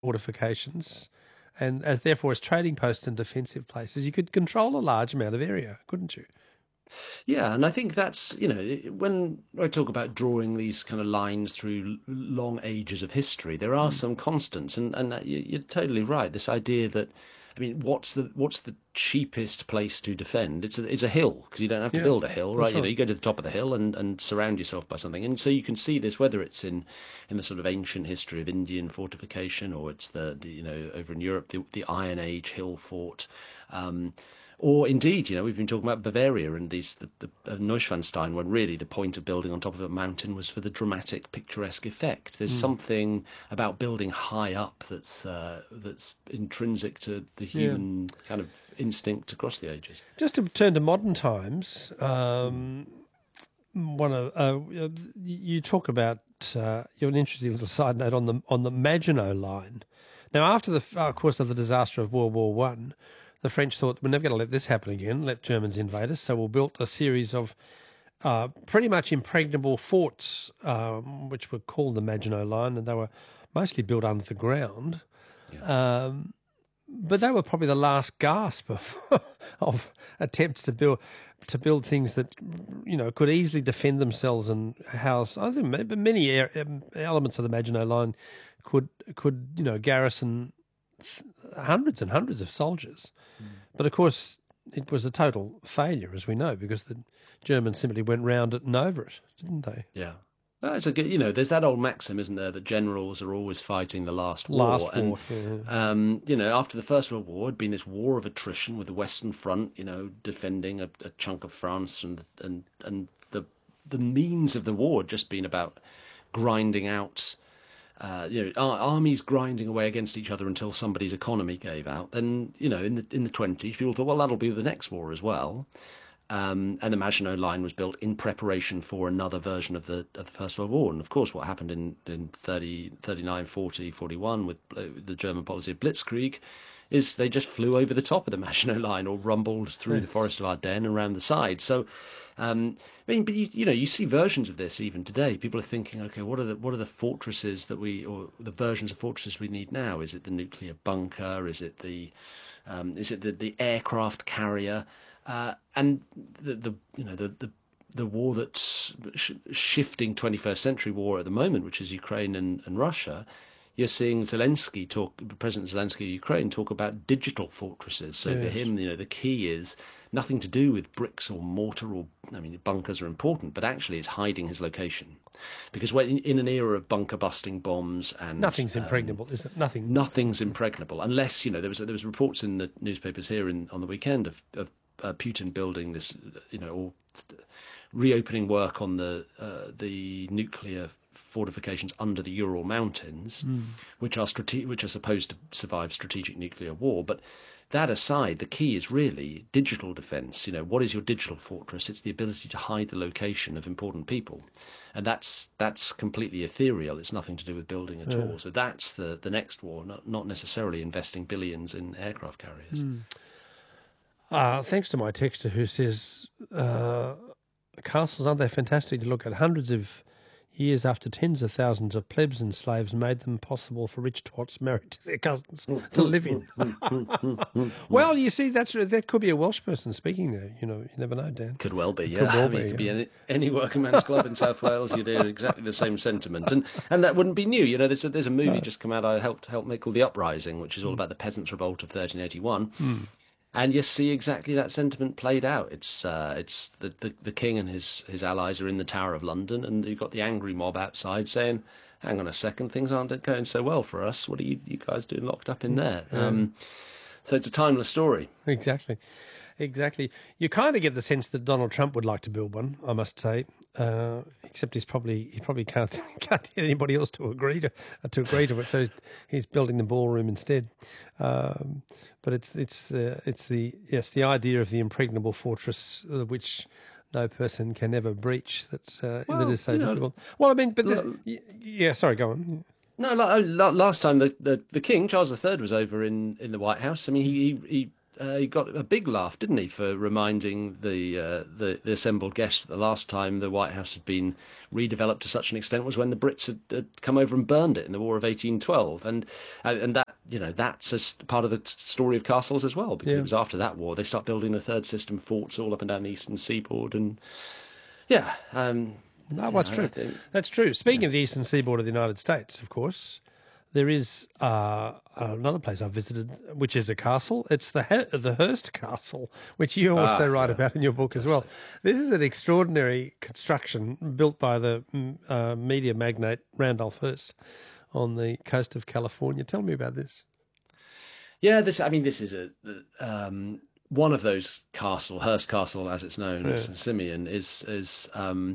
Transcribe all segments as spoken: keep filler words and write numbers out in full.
fortifications, and as therefore as trading posts and defensive places, you could control a large amount of area, couldn't you? Yeah, and I think that's, you know, when I talk about drawing these kind of lines through long ages of history, there are Mm. some constants, and and you're totally right. This idea that, I mean, what's the what's the cheapest place to defend? It's a it's a hill, because you don't have to Yeah, build a hill, right? that's You know, right. you go to the top of the hill and and surround yourself by something, and so you can see this whether it's in in the sort of ancient history of Indian fortification, or it's the, the you know over in Europe the the Iron Age hill fort. Um, Or indeed, you know, we've been talking about Bavaria and these the, the uh, Neuschwanstein, when really the point of building on top of a mountain was for the dramatic, picturesque effect. There's Mm. something about building high up that's uh, that's intrinsic to the Yeah. human kind of instinct across the ages. Just to turn to modern times, um, one of uh, you talk about uh, you're an interesting little side note on the on the Maginot Line. Now, after the uh, of course of the disaster of World War One, the French thought we're never going to let this happen again. Let Germans invade us. So we built a series of uh, pretty much impregnable forts, um, which were called the Maginot Line, and they were mostly built under the ground. Yeah. Um, but they were probably the last gasp of, of attempts to build to build things that, you know, could easily defend themselves and house. I think ma- many air, um, elements of the Maginot Line could could you know garrison hundreds and hundreds of soldiers. Mm. But of course, it was a total failure, as we know, because the Germans simply went round it and over it, didn't they? Yeah. Well, it's a good, you know, there's that old maxim, isn't there, that generals are always fighting the last war. Last war, and, yeah. um, you know, after the First World War, had been this war of attrition with the Western Front, you know, defending a, a chunk of France, and and and the the means of the war had just been about grinding out, uh, you know, ar- armies grinding away against each other until somebody's economy gave out. Then, you know, in the in the twenties, people thought, well, that'll be the next war as well. Um, and the Maginot Line was built in preparation for another version of the of the First World War. And of course, what happened in, in thirty, thirty-nine, forty, forty-one with uh, the German policy of Blitzkrieg is they just flew over the top of the Maginot Line, or rumbled through the forest of Ardennes and around the side. So, um, I mean, but you, you know, you see versions of this even today. People are thinking, okay, what are the what are the fortresses that we, or the versions of fortresses we need now? Is it the nuclear bunker? Is it the um, is it the, the aircraft carrier? Uh, and the, the you know the, the the war that's sh- shifting twenty-first century war at the moment, which is Ukraine and, and Russia, you're seeing Zelensky talk, President Zelensky of Ukraine, talk about digital fortresses. So Yes. for him, you know, the key is nothing to do with bricks or mortar, or, I mean, bunkers are important, but actually it's hiding his location. Because when, in, in an era of bunker busting bombs and Nothing's um, impregnable, is it? Nothing. nothing's impregnable, unless, you know, there was there was reports in the newspapers here in, on the weekend of, of uh, Putin building this, you know, or reopening work on the uh, the nuclear fortifications under the Ural Mountains, Mm. which are strate- which are supposed to survive strategic nuclear war. But that aside, the key is really digital defence. You know, what is your digital fortress? It's the ability to hide the location of important people, and that's that's completely ethereal. It's nothing to do with building at Yeah. all. So that's the the next war, not not necessarily investing billions in aircraft carriers. Mm. Uh, thanks to my texter who says, uh, castles, aren't they fantastic to look at? Hundreds of years after tens of thousands of plebs and slaves made them possible for rich twats married to their cousins to live in. Well, you see, that's that could be a Welsh person speaking there. You know, you never know, Dan. Could well be, It yeah. could well I mean, be, it could be yeah. any, any working man's club in South Wales. You'd hear exactly the same sentiment, and and that wouldn't be new. You know, there's a, there's a movie No. just come out. I helped help make called The Uprising, which is all about the peasants' revolt of thirteen eighty-one. Mm. And you see exactly that sentiment played out. It's uh, it's the, the the king and his his allies are in the Tower of London, and you've got the angry mob outside saying, "Hang on a second, things aren't going so well for us. What are you you guys doing locked up in there?" Yeah. Um, so it's a timeless story. Exactly. Exactly. You kind of get the sense that Donald Trump would like to build one, I must say. Uh, except he's probably he probably can't can't get anybody else to agree to to agree to it. So he's, he's building the ballroom instead. Um, but it's it's uh, it's the yes the idea of the impregnable fortress uh, which no person can ever breach. That uh, Well, that is so you know, difficult. Well, I mean, but this, l- yeah. Sorry, go on. No, la- la- last time the, the, the King, Charles the Third, was over in, in the White House. I mean, he he, he uh, he got a big laugh, didn't he, for reminding the, uh, the the assembled guests that the last time the White House had been redeveloped to such an extent was when the Brits had, had come over and burned it in the War of eighteen twelve, and and that you know that's a part of the story of castles as well, because yeah. it was after that war they start building the third system forts all up and down the eastern seaboard, and yeah, um, no, that's true. Think, that's true. Speaking yeah. of the eastern seaboard of the United States, of course. There is uh, another place I've visited, which is a castle. It's the he- the Hearst Castle, which you also ah, write yeah. about in your book as well. This is an extraordinary construction built by the uh, media magnate Randolph Hearst on the coast of California. Tell me about this. Yeah, this. I mean, this is a um, one of those castle, Hearst Castle, as it's known, yeah. Saint Simeon, is is. Um,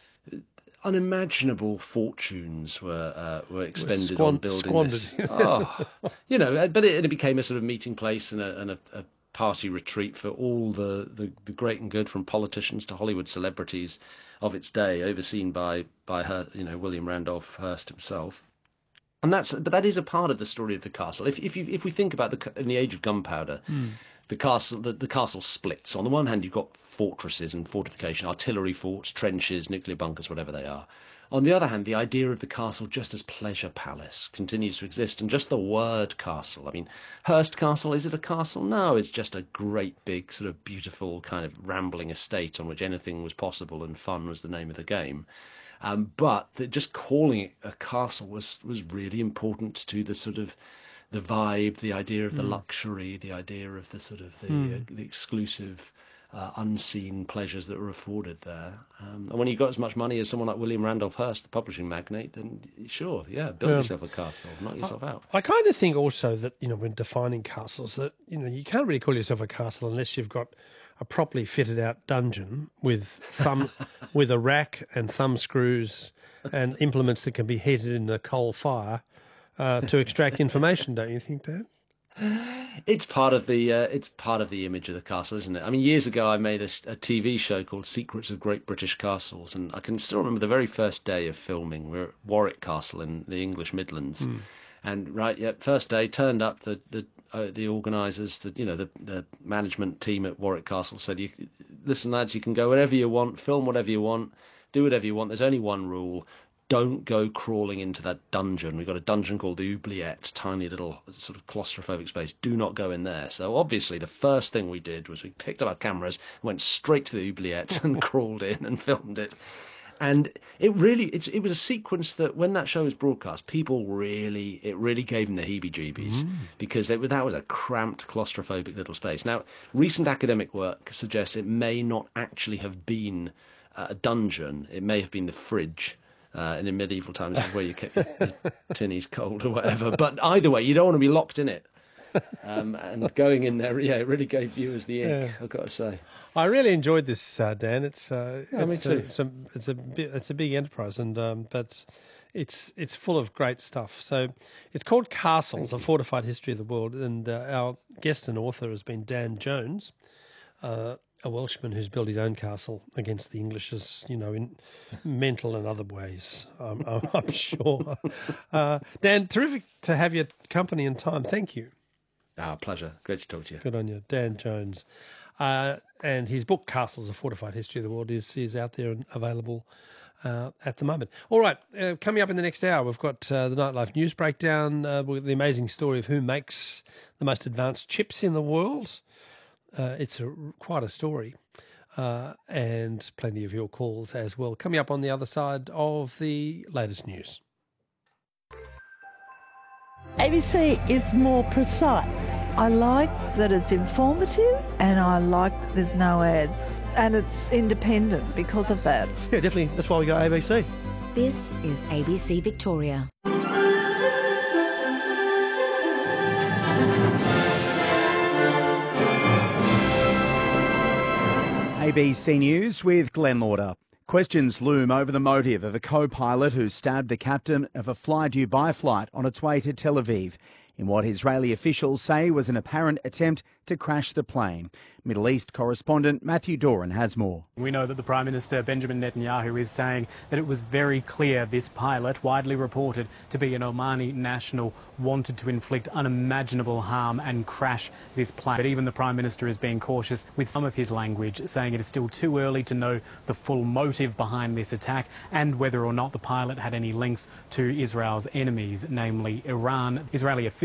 unimaginable fortunes were uh, were expended squand- on building squandered. this. Oh, you know, but it, it became a sort of meeting place and a, and a, a party retreat for all the, the, the great and good, from politicians to Hollywood celebrities of its day, overseen by by her, you know, William Randolph Hearst himself. And that's but that is a part of the story of the castle. If if you, if we think about the in the age of gunpowder. Mm. The castle, the, the castle splits. On the one hand, you've got fortresses and fortification, artillery forts, trenches, nuclear bunkers, whatever they are. On the other hand, the idea of the castle just as pleasure palace continues to exist, and just the word castle. I mean, Hearst Castle, is it a castle? No, it's just a great big sort of beautiful kind of rambling estate on which anything was possible and fun was the name of the game. Um, but the, just calling it a castle was was really important to the sort of the vibe, the idea of the mm. luxury, the idea of the sort of the, mm. uh, the exclusive, uh, unseen pleasures that were afforded there. Um, and when you got as much money as someone like William Randolph Hearst, the publishing magnate, then sure, yeah, build yeah. yourself a castle, knock yourself I, out. I kind of think also that, you know, when defining castles, that, you know, you can't really call yourself a castle unless you've got a properly fitted out dungeon with thumb, with a rack and thumb screws and implements that can be heated in the coal fire. Uh, to extract information, don't you think, Dad? It's part of the uh, it's part of the image of the castle, isn't it? I mean, years ago I made a, a T V show called Secrets of Great British Castles, and I can still remember the very first day of filming. We were at Warwick Castle in the English Midlands, mm. and right, yeah, first day turned up the the uh, the organisers, the you know the the management team at Warwick Castle said, "You listen, lads, you can go wherever you want, film whatever you want, do whatever you want. There's only one rule." Don't go crawling into that dungeon. We've got a dungeon called the Oubliette, tiny little sort of claustrophobic space. Do not go in there. So obviously the first thing we did was we picked up our cameras, went straight to the Oubliette and crawled in and filmed it. And it really, it's, it was a sequence that when that show was broadcast, people really, it really gave them the heebie-jeebies mm. because it, that was a cramped, claustrophobic little space. Now, recent academic work suggests it may not actually have been uh, a dungeon. It may have been the fridge. Uh, and in medieval times, where you kept your, your tinnies cold or whatever. But either way, you don't want to be locked in it. Um, and going in there, yeah, it really gave viewers the ick, yeah. I've got to say. I really enjoyed this, uh, Dan. It's uh, yeah, it's, me too. A, it's a it's a bit, it's a big enterprise, and um, but it's it's full of great stuff. So it's called Castles: A Fortified History of the World, and uh, our guest and author has been Dan Jones. Uh, a Welshman who's built his own castle against the Englishes, you know, in mental and other ways, um, I'm, I'm sure. Uh, Dan, terrific to have your company and time. Thank you. Ah, pleasure. Great to talk to you. Good on you. Dan Jones. Uh, and his book, Castles, A Fortified History of the World, is, is out there and available uh, at the moment. All right, uh, coming up in the next hour, we've got uh, the Nightlife News Breakdown, uh, with the amazing story of who makes the most advanced chips in the world. Uh, it's a, quite a story, uh, and plenty of your calls as well. Coming up on the other side of the latest news. A B C is more precise. I like that it's informative, and I like that there's no ads, and it's independent because of that. Yeah, definitely. That's why we got A B C. This is A B C Victoria. A B C News with Glenn Lauder. Questions loom over the motive of a co-pilot who stabbed the captain of a Fly-Dubai flight on its way to Tel Aviv in what Israeli officials say was an apparent attempt to crash the plane. Middle East correspondent Matthew Doran has more. We know that the Prime Minister Benjamin Netanyahu is saying that it was very clear this pilot, widely reported to be an Omani national, wanted to inflict unimaginable harm and crash this plane. But even the Prime Minister is being cautious with some of his language, saying it is still too early to know the full motive behind this attack and whether or not the pilot had any links to Israel's enemies, namely Iran. Israeli officials